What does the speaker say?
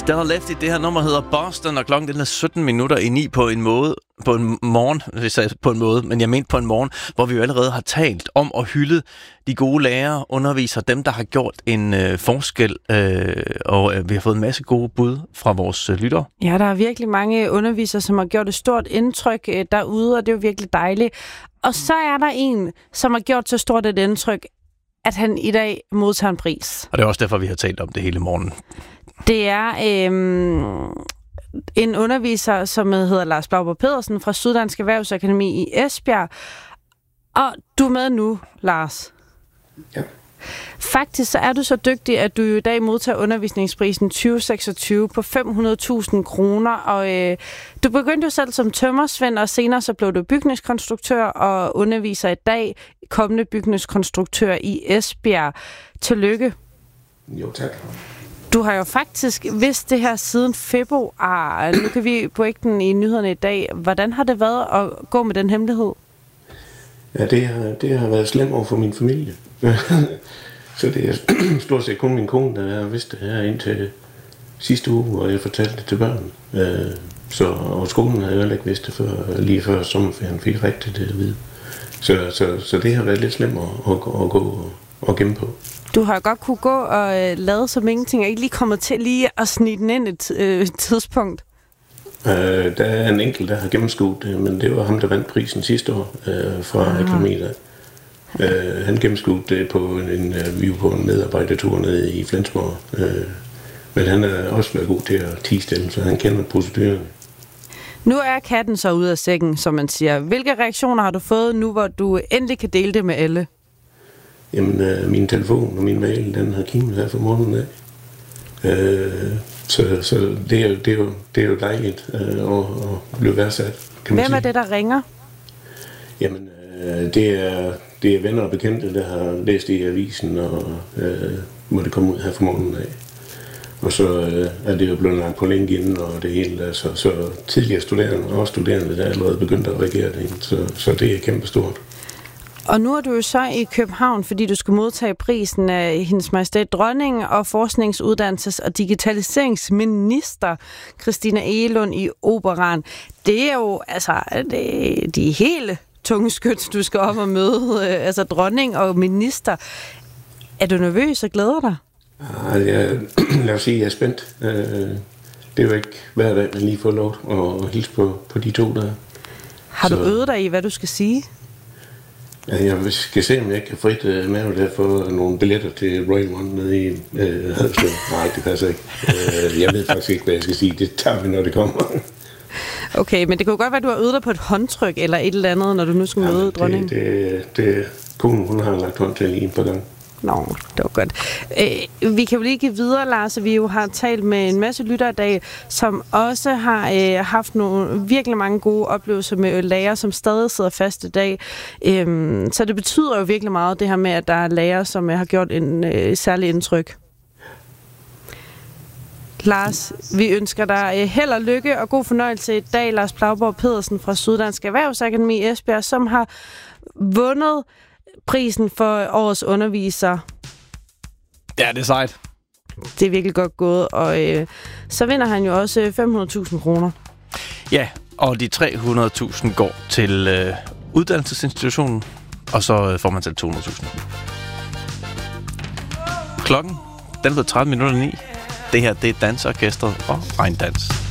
Stella Lefty, det her nummer hedder Boston, og klokken den er 17:17 på en morgen, hvis jeg på en måde, men jeg mente på en morgen, hvor vi jo allerede har talt om at hylde de gode lærere, undervisere, dem der har gjort en forskel, og vi har fået en masse gode bud fra vores lyttere. Ja, der er virkelig mange undervisere, som har gjort et stort indtryk derude, og det er jo virkelig dejligt. Og så er der en, som har gjort så stort et indtryk, at han i dag modtager en pris. Og det er også derfor, vi har talt om det hele morgen. Det er en underviser, som hedder Lars Blauborg Pedersen fra Syddansk Erhvervsakademi i Esbjerg. Og du er med nu, Lars. Ja. Faktisk så er du så dygtig, at du i dag modtager undervisningsprisen 2026 på 500.000 kroner. Og du begyndte jo selv som tømrersvend, og senere så blev du bygningskonstruktør og underviser i dag kommende bygningskonstruktør i Esbjerg. Tillykke. Jo, tak. Du har jo faktisk vidst det her siden februar. Nu kan vi på den i nyhederne i dag. Hvordan har det været at gå med den hemmelighed? Ja, det har været slemt over for min familie. Så det er stort set kun min kone, der har vidst det her indtil sidste uge, hvor jeg fortalte det til børn. Og skolen havde jo heller ikke vidst det lige før sommerferien fik rigtigt det at vide. Så det har været lidt slemt at gå og gemme på. Du har godt kunne gå og lade som ingenting, og ikke lige kommet til lige at snige den ind et tidspunkt. Der er en enkelt, der har gennemskuet det, men det var ham, der vandt prisen sidste år fra akademiet. Han gennemskuede det vi var på en medarbejdertur nede i Flensborg. Men han har også været god til at tie-stille, så han kender proceduren. Nu er katten så ude af sækken, som man siger. Hvilke reaktioner har du fået nu, hvor du endelig kan dele det med alle? Jamen, min telefon og min mail, den har kimet her for morgenen af. Så det er jo dejligt at blive værdsat. Hvem er det, der ringer? Jamen, det er venner og bekendte, der har læst det i avisen, og må det komme ud her for morgenen af. Og så er det jo blevet lagt på LinkedIn og det hele. Altså, så tidligere studerende og også studerende, der er allerede begyndt at reagere det. Så det er kæmpestort. Og nu er du jo så i København, fordi du skal modtage prisen af Hendes Majestæt Dronning og forskningsuddannelses- og digitaliseringsminister Christina Egelund i Operaen. Det er jo de hele tunge skyts, du skal op og møde, altså dronning og minister. Er du nervøs og glæder dig? Lad os sige, at jeg er spændt. Det er jo ikke hver dag, man lige får lov at hilse på de to der. Har du øvet dig i, hvad du skal sige? Ja, jeg skal se, om jeg kan frit mave der for nogle billetter til Royal One nede i Haderslev. Nej, det passer ikke. Jeg ved faktisk ikke, hvad jeg skal sige. Det tager vi, når det kommer. Okay, men det kunne godt være, at du har øvet dig på et håndtryk eller et eller andet, når du nu skal møde dronningen. Konen, hun har lagt hånd til lige en par gange. Nå, det var godt. Vi kan jo lige give videre, Lars, vi jo har talt med en masse lyttere i dag, som også har haft nogle virkelig mange gode oplevelser med lærere, som stadig sidder fast i dag. Så det betyder jo virkelig meget, det her med, at der er lærere, som har gjort en særlig indtryk. Lars, vi ønsker dig held og lykke og god fornøjelse i dag. Lars Blauborg Pedersen fra Syddansk Erhvervsakademi i Esbjerg, som har vundet prisen for årets underviser. Ja, det er sejt. Det er virkelig godt gået, og så vinder han jo også 500.000 kroner. Ja, og de 300.000 går til uddannelsesinstitutionen, og så får man selv 200.000. Klokken, den er blevet 13:09. Det her, det er Dansorkestret og Regndans.